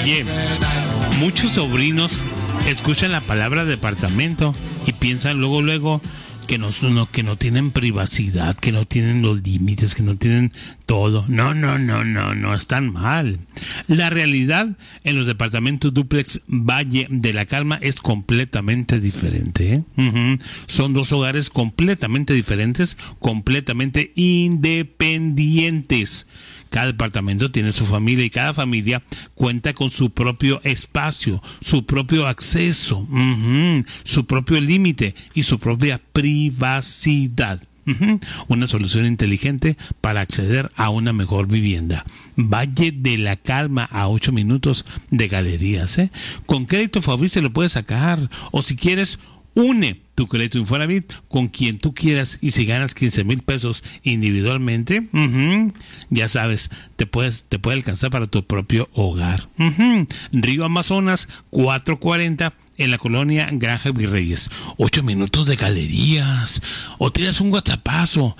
Oye, muchos sobrinos escuchan la palabra departamento y piensan luego que no tienen privacidad, que no tienen los límites, que no tienen todo. No, están mal. La realidad en los departamentos dúplex Valle de la Calma es completamente diferente, ¿eh? Son dos hogares completamente diferentes, completamente independientes. Cada departamento tiene su familia y cada familia cuenta con su propio espacio, su propio acceso, su propio límite y su propia privacidad. Una solución inteligente para acceder a una mejor vivienda. Valle de la Calma, a 8 minutos de Galerías, ¿eh? Con crédito Fabri se lo puedes sacar, o si quieres, une tu crédito Infonavit con quien tú quieras, y si ganas 15,000 pesos individualmente, ya sabes, te puede alcanzar para tu propio hogar. Río Amazonas 440 en la colonia Granja Virreyes, 8 minutos de Galerías, o tiras un WhatsAppazo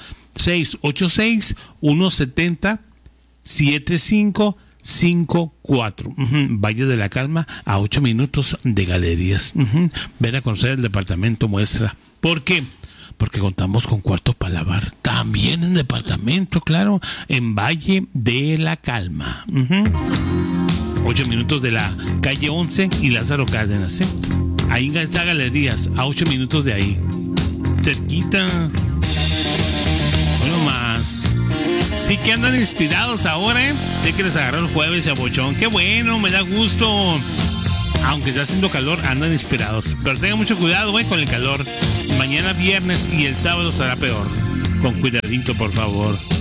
686-170-7554. Valle de la Calma, a 8 minutos de Galerías. Ven a conocer el departamento muestra. ¿Por qué? Porque contamos con cuarto para lavar. También en departamento, claro, en Valle de la Calma. 8 minutos de la calle 11 y Lázaro Cárdenas, ¿eh? Ahí está Galerías, a 8 minutos de ahí. Cerquita. Bueno, más. Sí que andan inspirados ahora, ¿eh? Sé que les agarró el jueves a bochón. ¡Qué bueno! Me da gusto. Aunque está haciendo calor, andan inspirados. Pero tengan mucho cuidado, güey, con el calor. Mañana viernes y el sábado será peor. Con cuidadito, por favor.